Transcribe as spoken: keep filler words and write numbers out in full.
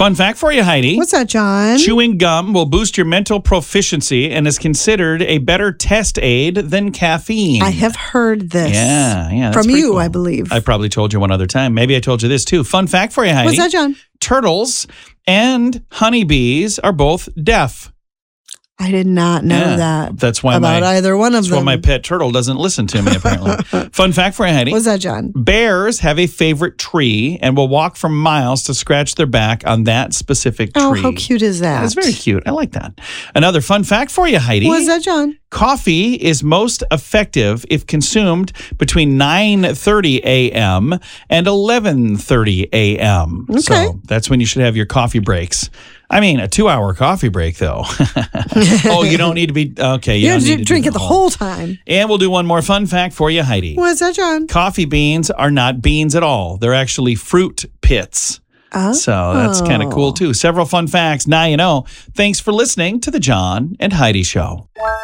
Fun fact for you, Heidi. What's that, John? Chewing gum will boost your mental proficiency and is considered a better test aid than caffeine. I have heard this. Yeah, yeah. that's From pretty you, cool. I believe. I probably told you one other time. Maybe I told you this too. Fun fact for you, Heidi. What's that, John? Turtles and honeybees are both deaf. I did not know Yeah, that. That's why about my, either one of that's them. why my pet turtle doesn't listen to me, apparently. Fun fact for you, Heidi. What's that, John? Bears have a favorite tree and will walk for miles to scratch their back on that specific tree. Oh, how cute is that? That's very cute. I like that. Another fun fact for you, Heidi. What's that, John? Coffee is most effective if consumed between nine thirty a.m. and eleven thirty a.m. Okay. So that's when you should have your coffee breaks. I mean, a two-hour coffee break, though. Oh, you don't need to be... Okay, you, You don't have need to to drink do it the whole time. And we'll do one more fun fact for you, Heidi. What's that, John? Coffee beans are not beans at all. They're actually fruit pits. Oh. So that's kind of cool, too. Several fun facts. Now you know. Thanks for listening to The John and Heidi Show.